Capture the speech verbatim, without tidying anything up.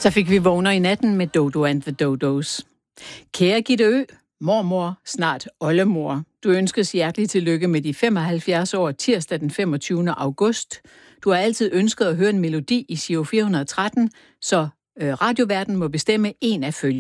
Så fik vi vågner i natten med Dodo and the Dodos. Kære Gitte Ø, mormor, snart oldemor. Du ønskes hjerteligt tillykke med de femoghalvfjerds år tirsdag den femogtyvende august. Du har altid ønsket at høre en melodi i Giro fire hundrede og tretten, så øh, radioverden må bestemme en af følgende.